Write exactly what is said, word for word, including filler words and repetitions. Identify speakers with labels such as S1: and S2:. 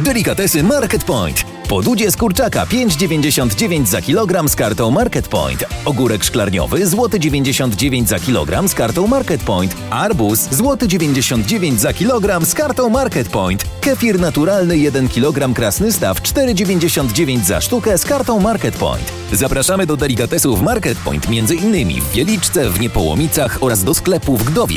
S1: Delikatesy Market Point. Podudzie z kurczaka pięć dziewięćdziesiąt dziewięć za kilogram z kartą Market Point. Ogórek szklarniowy złoty dziewięćdziesiąt dziewięć za kilogram z kartą Market Point. Arbuz złoty dziewięćdziesiąt dziewięć za kilogram z kartą Market Point. Kefir naturalny jeden kilogram Krasny Staw cztery dziewięćdziesiąt dziewięć za sztukę z kartą Market Point. Zapraszamy do delikatesów Market Point między innymi w Wieliczce, w Niepołomicach oraz do sklepu w Gdowie.